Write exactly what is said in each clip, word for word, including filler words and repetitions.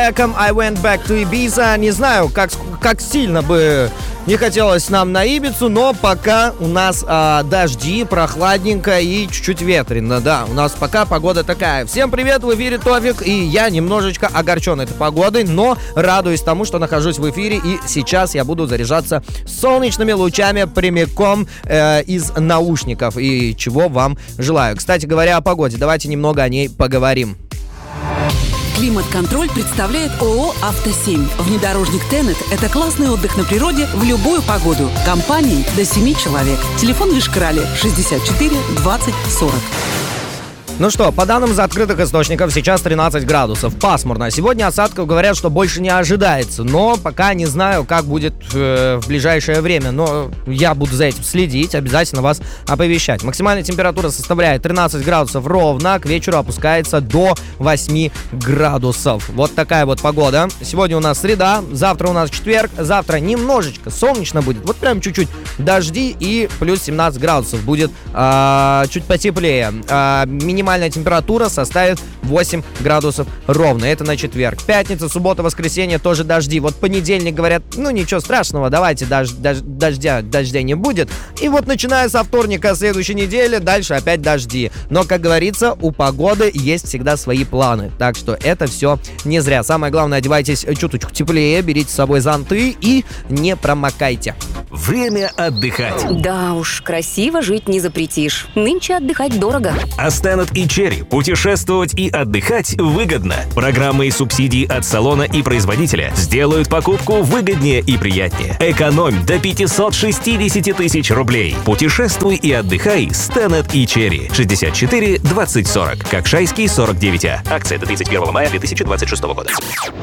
I went back to Ibiza. Не знаю, как, как сильно бы не хотелось нам на Ибицу, но пока у нас а, дожди, прохладненько и чуть-чуть ветрено. Да, у нас пока погода такая. Всем привет, в эфире Тофик, и я немножечко огорчен этой погодой, но радуюсь тому, что нахожусь в эфире, и сейчас я буду заряжаться солнечными лучами прямиком э, из наушников, и чего вам желаю. Кстати говоря о погоде, давайте немного о ней поговорим. Климат-контроль представляет ООО «Авто-семь». Внедорожник Тенет – это классный отдых на природе в любую погоду. Компании до семи человек. Телефон в Ишкарале шестьдесят четыре двадцать сорок. Ну что, по данным из открытых источников, сейчас тринадцать градусов, пасмурно. Сегодня осадков говорят, что больше не ожидается, но пока не знаю, как будет э, в ближайшее время. Но я буду за этим следить, обязательно вас оповещать. Максимальная температура составляет тринадцать градусов ровно, к вечеру опускается до восьми градусов. Вот такая вот погода. Сегодня у нас среда, завтра у нас четверг, завтра немножечко солнечно будет, вот прям чуть-чуть дожди и плюс семнадцать градусов будет, э, чуть потеплее. Э, минимальная Минимальная температура составит восемь градусов ровно. Это на четверг. Пятница, суббота, воскресенье тоже дожди. Вот понедельник говорят, ну ничего страшного, давайте дож- дож- дождя, дождя не будет. И вот начиная со вторника следующей недели, дальше опять дожди. Но, как говорится, у погоды есть всегда свои планы. Так что это все не зря. Самое главное, одевайтесь чуточку теплее, берите с собой зонты и не промокайте. Время отдыхать. Да уж, красиво жить не запретишь. Нынче отдыхать дорого. А Stannet и Cherry путешествовать и отдыхать выгодно. Программы и субсидии от салона и производителя сделают покупку выгоднее и приятнее. Экономь до пятьсот шестьдесят тысяч рублей. Путешествуй и отдыхай с Stannet и Cherry. шестьдесят четыре двадцать сорок. Кокшайский сорок девять А. Акция до тридцать первого мая две тысячи двадцать шестого года.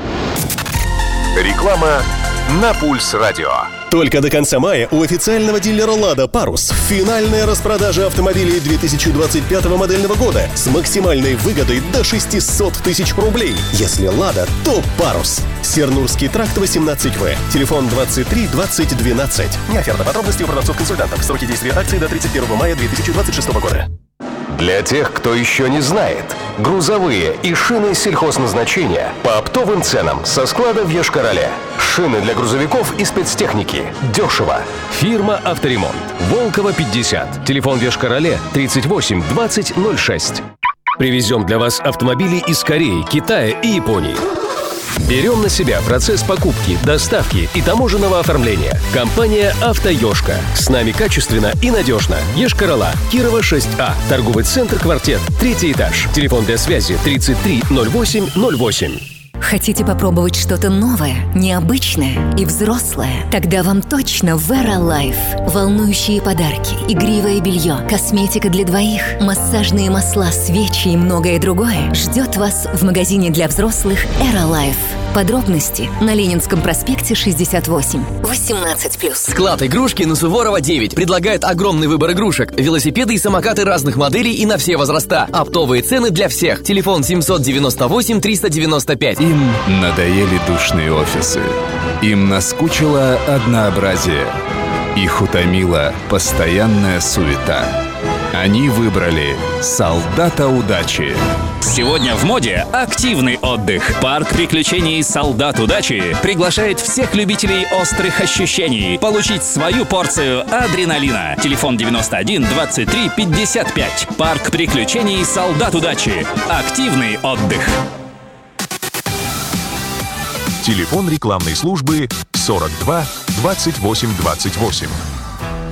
Реклама на Пульс Радио. Только до конца мая у официального дилера «Лада» «Парус» финальная распродажа автомобилей две тысячи двадцать пятого модельного года с максимальной выгодой до шестьсот тысяч рублей. Если «Лада», то «Парус». Сернурский тракт восемнадцать В. Телефон двадцать три двадцать двенадцать. Не оферта, подробности у продавцов-консультантов. Сроки действия акции до тридцать первого мая две тысячи двадцать шестого года. Для тех, кто еще не знает, грузовые и шины сельхозназначения по оптовым ценам со склада в Йошкар-Оле. Шины для грузовиков и спецтехники. Дешево. Фирма «Авторемонт». Волкова, пятьдесят. Телефон в Йошкар-Оле тридцать восемь двадцать ноль шесть. Привезем для вас автомобили из Кореи, Китая и Японии. Берем на себя процесс покупки, доставки и таможенного оформления. Компания «Автоёшка». С нами качественно и надежно. Йошкар-Ола, Кирова, шесть А. Торговый центр «Квартет», третий этаж. Телефон для связи тридцать три ноль восемь ноль восемь. Хотите попробовать что-то новое, необычное и взрослое? Тогда вам точно Vera Life. Волнующие подарки, игривое белье, косметика для двоих, массажные масла, свечи и многое другое ждет вас в магазине для взрослых Era Life. Подробности на Ленинском проспекте шестьдесят восемь. восемнадцать плюс. Склад игрушки на Суворова девять предлагает огромный выбор игрушек, велосипеды и самокаты разных моделей и на все возраста. Оптовые цены для всех. Телефон семьсот девяносто восемь триста девяносто пять. Им надоели душные офисы. Им наскучило однообразие. Их утомила постоянная суета. Они выбрали «Солдата удачи». Сегодня в моде активный отдых. Парк приключений «Солдат удачи» приглашает всех любителей острых ощущений получить свою порцию адреналина. Телефон девяносто один двадцать три пятьдесят пять. Парк приключений «Солдат удачи». Активный отдых. Телефон рекламной службы сорок два двадцать восемь двадцать восемь.